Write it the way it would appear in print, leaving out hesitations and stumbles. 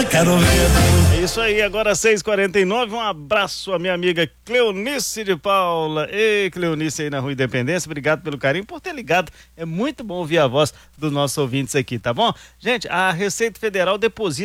quero ver. É isso aí, agora 6h49, um abraço à minha amiga Cleonice de Paula. Ei, Cleonice aí na Rua Independência, obrigado pelo carinho, por ter ligado. É muito bom ouvir a voz dos nossos ouvintes aqui, tá bom? Gente, a Receita Federal deposita